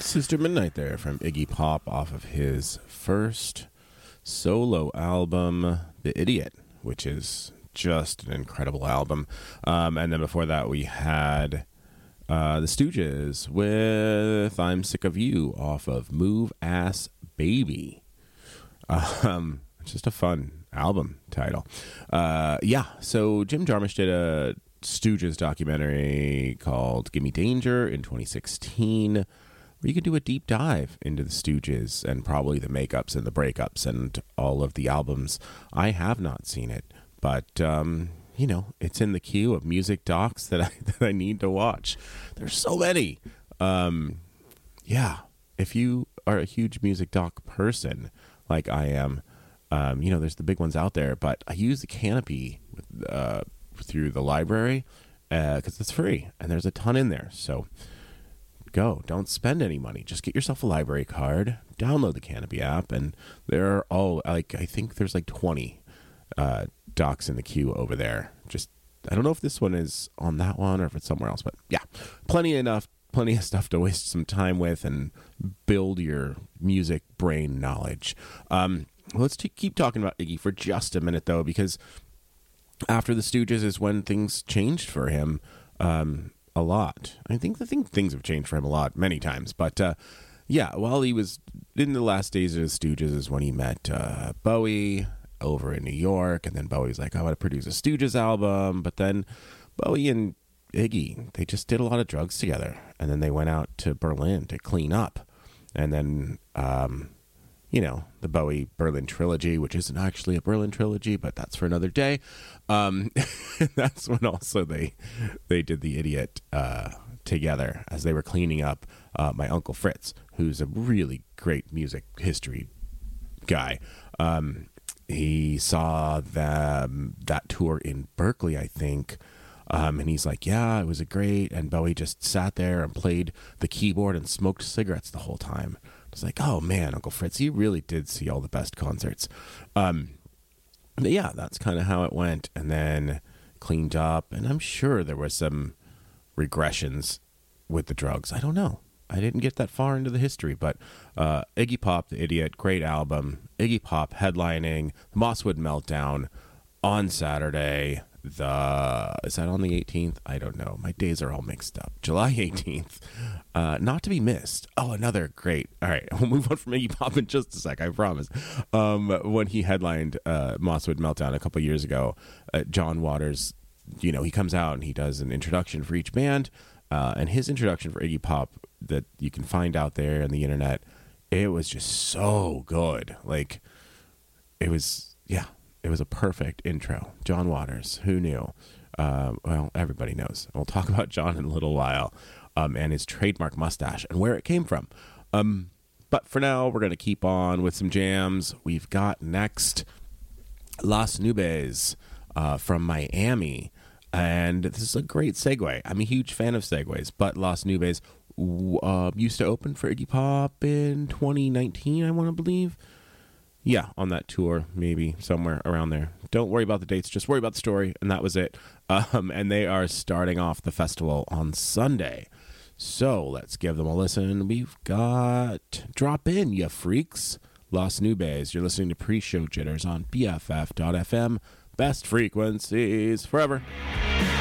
Sister Midnight there from Iggy Pop off of his first solo album, The Idiot, which is just an incredible album. And then before that, we had The Stooges with I'm Sick of You off of Move Ass Baby. Just a fun album title. So Jim Jarmusch did a Stooges documentary called Gimme Danger in 2016, where you could do a deep dive into the Stooges and probably the makeups and the breakups and all of the albums. I have not seen it, but it's in the queue of music docs that I need to watch. There's so many. If you are a huge music doc person like I am, there's the big ones out there, but I use the Canopy through the library because it's free and there's a ton in there. So don't spend any money. Just get yourself a library card, download the Canopy app, and there are I think there's like 20 docs in the queue over there. I don't know if this one is on that one or if it's somewhere else, but yeah, plenty of stuff to waste some time with and build your music brain knowledge. Let's keep talking about Iggy for just a minute, though, because after the Stooges is when things changed for him a lot. I think things have changed for him a lot, many times. But while he was in the last days of the Stooges is when he met Bowie over in New York, and then Bowie's like, I want to produce a Stooges album. But then Bowie and Iggy, they just did a lot of drugs together, and then they went out to Berlin to clean up, and then the Bowie Berlin trilogy, which isn't actually a Berlin trilogy, but that's for another day. That's when also they did The Idiot together as they were cleaning up. My Uncle Fritz, who's a really great music history guy, he saw that tour in Berkeley, I think. And he's like, yeah, it was and Bowie just sat there and played the keyboard and smoked cigarettes the whole time. It's like, oh man, Uncle Fritz, you really did see all the best concerts. That's kind of how it went. And then cleaned up, and I'm sure there was some regressions with the drugs. I don't know. I didn't get that far into the history, but Iggy Pop, The Idiot, great album. Iggy Pop headlining the Mosswood Meltdown on Saturday. Is that on the 18th? I don't know. My days are all mixed up. July 18th. Not to be missed. Oh, another great. All right, we'll move on from Iggy Pop in just a sec, I promise. When he headlined Mosswood Meltdown a couple years ago, John Waters, he comes out and he does an introduction for each band. And his introduction for Iggy Pop that you can find out there on the internet, it was just so good. Like, it was a perfect intro. John Waters, who knew? Well, everybody knows. We'll talk about John in a little while, and his trademark mustache and where it came from. But for now, we're going to keep on with some jams. We've got next Las Nubes from Miami. And this is a great segue. I'm a huge fan of segues, but Las Nubes used to open for Iggy Pop in 2019, I want to believe. Yeah, on that tour, maybe somewhere around there. Don't worry about the dates, just worry about the story, and that was it. And they are starting off the festival on Sunday. So let's give them a listen. We've got Drop In, Ya Freaks, Las Nubes. You're listening to Pre-Show Jitters on BFF.FM. Best frequencies forever.